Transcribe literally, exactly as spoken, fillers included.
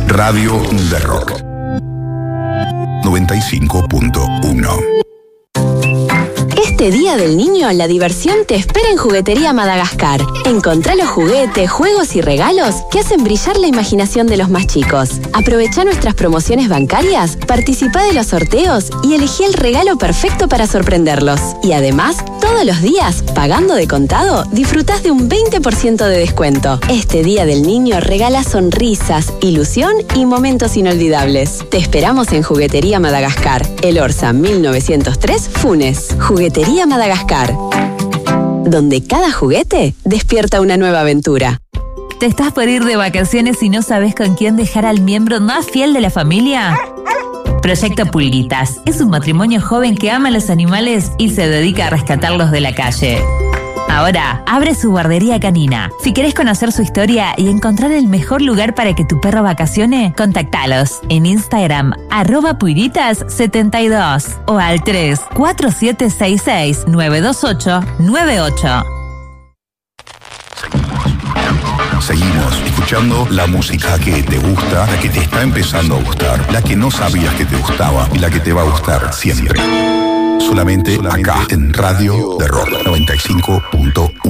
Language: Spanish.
Radio de Rock noventa y cinco punto uno. Este Día del Niño, la diversión te espera en Juguetería Madagascar. Encontrá los juguetes, juegos y regalos que hacen brillar la imaginación de los más chicos. Aprovechá nuestras promociones bancarias, participá de los sorteos y elegí el regalo perfecto para sorprenderlos. Y además, todos los días, pagando de contado, disfrutás de un veinte por ciento de descuento. Este Día del Niño regala sonrisas, ilusión y momentos inolvidables. Te esperamos en Juguetería Madagascar, El Orza mil novecientos tres, Funes. Juguetería Madagascar, donde cada juguete despierta una nueva aventura. ¿Te estás por ir de vacaciones y no sabes con quién dejar al miembro más fiel de la familia? Proyecto Pulguitas es un matrimonio joven que ama a los animales y se dedica a rescatarlos de la calle. Ahora abre su guardería canina. Si querés conocer su historia y encontrar el mejor lugar para que tu perro vacacione, contactalos en Instagram arroba pulguitas setenta y dos o al tres cuatro siete seis seis nueve dos ocho nueve ocho. Seguimos escuchando la música que te gusta, la que te está empezando a gustar, la que no sabías que te gustaba y la que te va a gustar siempre. Solamente acá en Radio de Rock noventa y cinco punto uno.